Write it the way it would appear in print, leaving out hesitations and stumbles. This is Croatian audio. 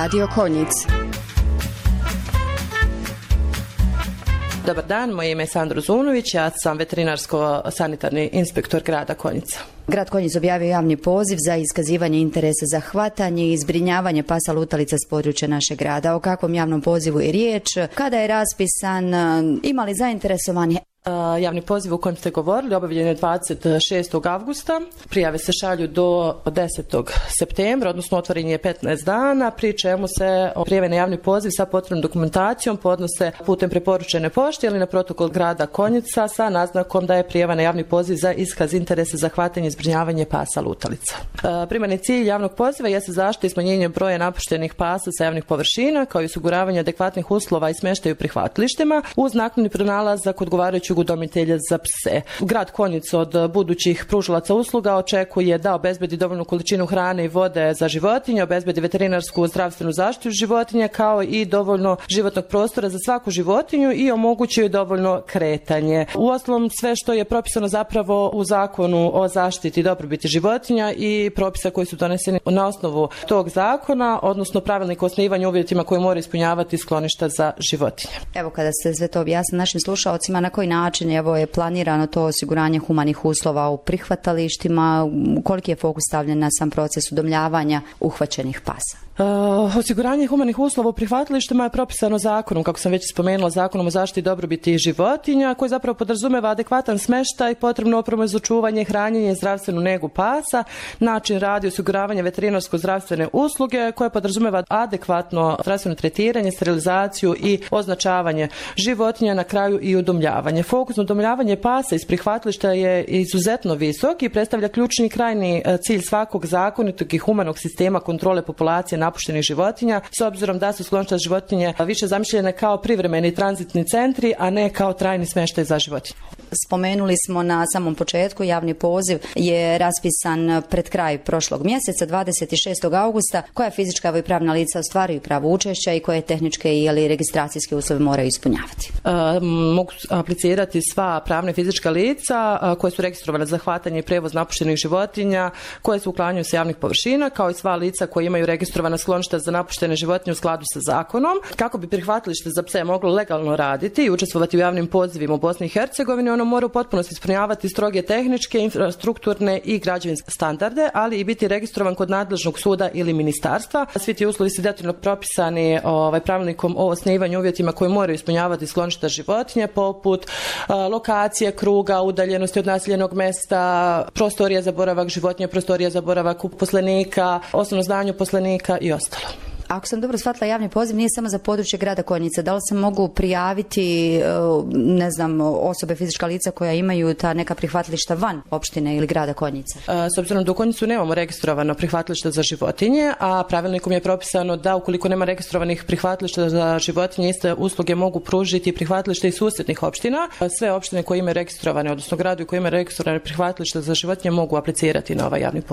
Radio Konjic. Dobar dan, moje ime je Sandro Zunović, ja sam veterinarsko-sanitarni inspektor grada Konjica. Grad Konjic objavio javni poziv za iskazivanje interesa za hvatanje i zbrinjavanje pasa lutalica s područja našeg grada. O kakvom javnom pozivu je riječ? Kada je raspisan? Ima li zainteresovani? Javni poziv u kojem ste govorili objavljen je 26. avgusta. Prijave se šalju do 10. septembra, odnosno otvoren je 15 dana, pri čemu se prijave na javni poziv sa potrebnom dokumentacijom podnose putem preporučene pošte ili na protokol grada Konjica sa naznakom da je prijava na javni poziv za iskaz interesa za hvatanje i zbrinjavanje pasa lutalica. Primarni cilj javnog poziva jeste zaštita i smanjenje broja napuštenih pasa sa javnih površina, kao i osiguravanje adekvatnih uslova i smještaj u prihvatilištima uz naknadni pronalazak odgovarajućeg udomitelja za pse. Grad Konjic od budućih pružalaca usluga očekuje da obezbedi dovoljnu količinu hrane i vode za životinje, obezbedi veterinarsku zdravstvenu zaštitu životinja, kao i dovoljno životnog prostora za svaku životinju i omogući joj dovoljno kretanje. Uostalom, sve što je propisano zapravo u zakonu o zaštiti i dobrobiti životinja i propisa koji su doneseni na osnovu tog zakona, odnosno pravilnik o osnivanju uvjetima koje mora ispunjavati skloništa za životinje. Evo, kada ste sve to objasnili našim slušalcima, na koji način je planirano to osiguranje humanih uslova u prihvatalištima, koliki je fokus stavljen na sam proces udomljavanja uhvaćenih pasa? Osiguranje humanih uslova u prihvatilištima je propisano zakonom, kako sam već spomenula, zakonom o zaštiti i dobrobiti životinja, koji zapravo podrazumeva adekvatan smještaj, potrebnu opremu za čuvanje, hranjenje i zdravstvenu negu pasa, način rada i osiguravanje veterinarsko-zdravstvene usluge, koje podrazumeva adekvatno zdravstveno tretiranje, sterilizaciju i označavanje životinja, na kraju i udomljavanje. Fokus na udomljavanje pasa iz prihvatilišta je izuzetno visok i predstavlja ključni krajni cilj svakog zakonitog i humanog sistema kontrole populacije napuštenih životinja, s obzirom da su skloništa životinje više zamišljene kao privremeni tranzitni centri, a ne kao trajni smještaj za životinje. Spomenuli smo na samom početku, javni poziv je raspisan pred kraj prošlog mjeseca, 26. augusta. Koja fizička i pravna lica ostvaruju pravo učešća i koje tehničke ili registracijske uslove moraju ispunjavati? Mogu aplicirati sva pravna i fizička lica koje su registrovane za hvatanje i prevoz napuštenih životinja, koje se uklanjaju sa javnih površina, kao i sva lica koje imaju registrovana skloništa za napuštene životinje u skladu sa zakonom. Kako bi prihvatilište za pse moglo legalno raditi i učestvovati u javnim pozivima u Bosni i Hercegovini, ono mora u potpunosti ispunjavati stroge tehničke, infrastrukturne i građevinske standarde, ali i biti registrovan kod nadležnog suda ili ministarstva. Svi ti uslovi su detaljno propisani pravilnikom o osnivanju uvjetima koje moraju ispunjavati skloništa životinje, poput lokacije, kruga, udaljenosti od naseljenog mjesta, prostorija za boravak životinja, prostorija za boravak uposlenika, osnovno zdanje uposlenika i ostalo. Ako sam dobro shvatila, javni poziv nije samo za područje grada Konjica. Da li se mogu prijaviti, osobe, fizička lica koja imaju ta neka prihvatilišta van opštine ili grada Konjica? S obzirom da u Konjicu nemamo registrovano prihvatilište za životinje, a pravilnikom je propisano da ukoliko nema registrovanih prihvatilišta za životinje, iste usluge mogu pružiti prihvatilište iz susjednih opština. Sve opštine koje imaju registrovane, odnosno gradu koji imaju registrovane prihvatilište za životinje mogu aplicirati na ovaj javni poziv.